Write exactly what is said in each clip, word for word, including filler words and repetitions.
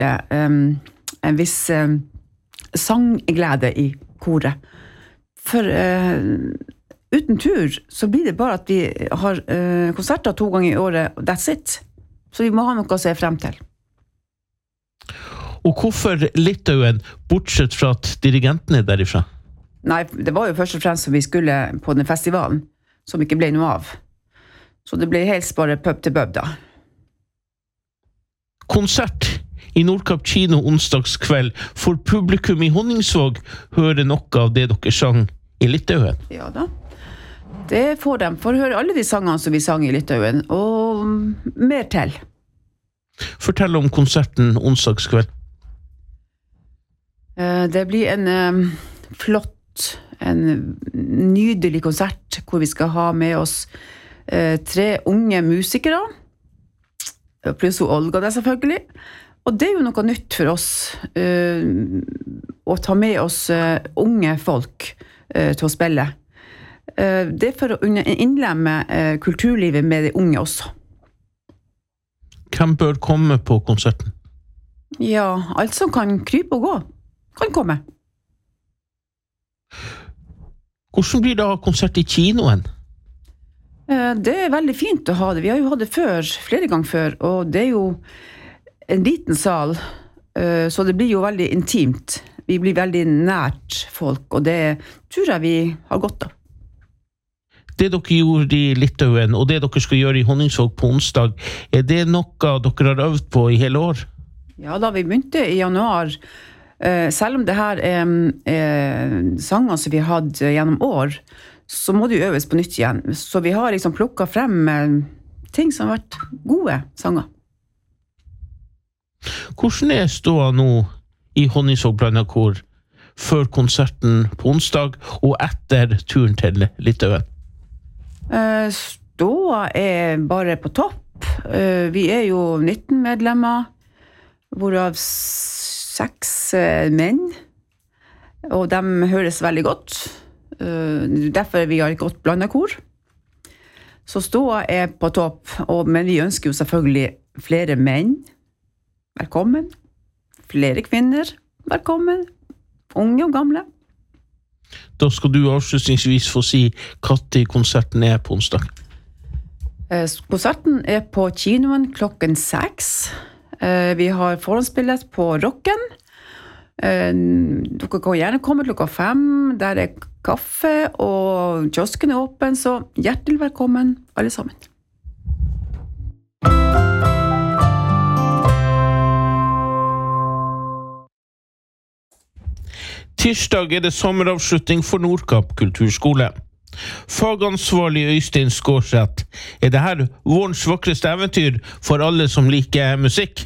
um, en viss um, sangglede i koret. For uh, uten tur så blir det bare at vi har uh, konserter to ganger i året, that's it. Så vi må ha noe å se frem til. Og hvorfor Litauen, bortsett fra at dirigenten er derifra? Nei, det var jo først og fremst som vi skulle på den festivalen, som ikke ble noe av. Så det ble helst bare pub til pub da. Konsert i Nordkapp kino onsdagskveld for publikum i Honningsvåg høre noe av det dere sang i Litauen. Ja da, det får de. Får høre alle de sangene som vi sang i Litauen, og mer til. Fortell om konserten onsdagskveld. Det blir en flott, en nydelig konsert, hvor vi skal ha med oss tre unge musikere, pluss Olga der selvfølgelig. Og det er jo noe nytt for oss, uh, å ta med oss uh, unge folk uh, til å spille. Uh, det er for å innlemme uh, kulturlivet med de unge også. Hvem bør komme på konserten? Ja, alt som kan krype og gå, kan komme. Hvordan blir det å ha konsert i kinoen? Uh, det er veldig fint å ha det. Vi har jo hatt det før, flere ganger før, og det er jo en liten sal, så det blir jo veldig intimt. Vi blir veldig nært folk, og det tror jeg vi har godt av. Det dere gjorde i Litauen, og det dere skal gjøre i Honningsvåg på onsdag, er det noe dere har øvd på i hele år? Ja, da vi begynte i januar, selv om det her er, er sanger som vi har hatt gjennom år, så må det jo øves på nytt igjen. Så vi har liksom plukket frem ting som har vært gode sanger. Hvordan er ståa nå i Honningsvåg Blandakor før konserten på onsdag og etter turen til Litauen? Ståa er bare på topp. Vi er jo nitten medlemmer, hvorav seks menn, og de høres veldig godt. Derfor vi har et godt blandakor. Så ståa er på topp, og, men vi ønsker jo selvfølgelig flere menn. Velkommen. Flere kvinner. Velkommen. Unge og gamle. Da skal du avslutningsvis få si hva konserten er på onsdag. Konserten er på kinoen klokken seks. Vi har forhåndsbillett på Rocken. Dere kan gjerne komme klokka fem. Der er kaffe, og kiosken er åpen, så hjertelig velkommen alle sammen. Tirsdag er det sommeravslutning for Nordkapp kulturskole. Fagansvarlig Øystein Skårseth, er det her vårens vakreste eventyr for alle som liker musikk?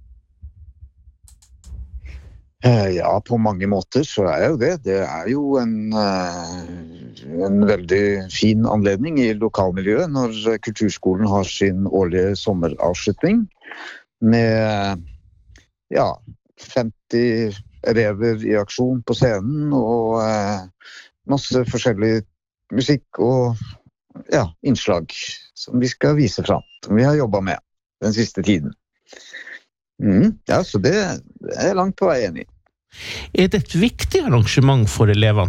Ja, på mange måter så er jo det. Det er jo en, en veldig fin anledning i lokalmiljøet når kulturskolen har sin årlige sommeravslutning med ja, femti elever i aksjon på scenen og eh, masse forskjellig musikk og ja, innslag som vi skal vise fram, som vi har jobbet med den siste tiden. Mm, ja, så det, det er langt på vei enig. Er det et viktig arrangement for elevene?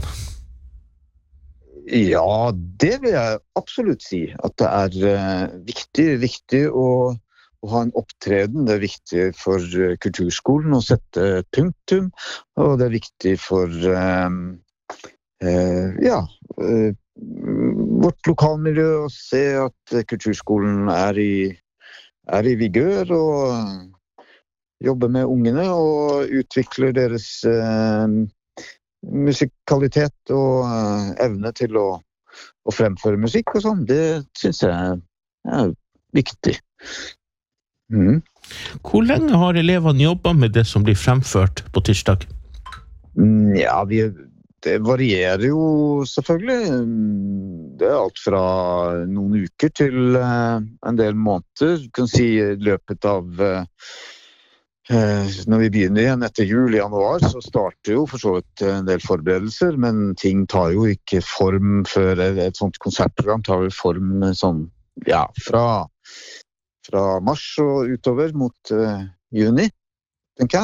Ja, det vil jeg absolutt si. At det er uh, viktig, viktig å å ha en opptreden. Det er viktig for kulturskolen å sette et punktum, og det er viktig for um, uh, ja, uh, vårt lokalmiljø å se at kulturskolen er i, er i vigør og jobber med ungene og utvikler deres uh, musikalitet og uh, evne til å, å fremføre musikk og sånn. Det synes jeg er viktig. Mm. Hvor lenge har elevene jobbet med det som blir fremført på tirsdag? Ja, vi, det varierer jo selvfølgelig. Det er alt fra noen uker til uh, en del måneder. Du kan si i løpet av uh, når vi begynner igjen etter jul i januar, så starter jo for så vidt en del forberedelser, men ting tar jo ikke form før et sånt konsertprogram tar jo form sånn, ja, fra fra mars og utover mot uh, juni. tenker